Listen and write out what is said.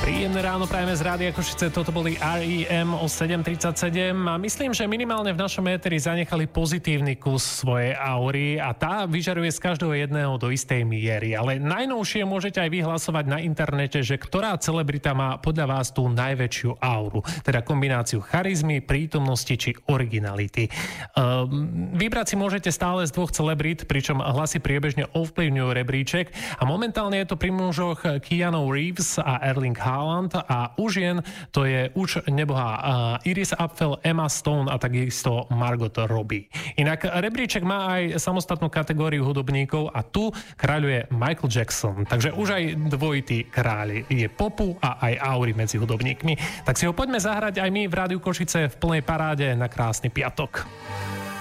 Príjemné ráno prajeme z Rádia Košice, toto boli R.E.M. o 7.37 a myslím, že minimálne v našom éteri zanechali pozitívny kus svojej aury a tá vyžaruje z každého jedného do istej miery. Ale najnovšie môžete aj vyhlasovať na internete, že ktorá celebrita má podľa vás tú najväčšiu auru, teda kombináciu charizmy, prítomnosti či originality. Vybrať si môžete stále z dvoch celebrit, pričom hlasy priebežne ovplyvňujú rebríček a momentálne je to pri mužoch Keanu Reeves a Erling Haaland a u žien to je už nebohá Iris Apfel, Emma Stone a takisto Margot Robbie. Inak rebríček má aj samostatnú kategóriu hudobníkov a tu kráľuje Michael Jackson. Takže už aj dvojitý kráľ je popu a aj aury medzi hudobníkmi. Tak si ho poďme zahrať aj my v Rádiu Košice v plnej paráde na krásny piatok.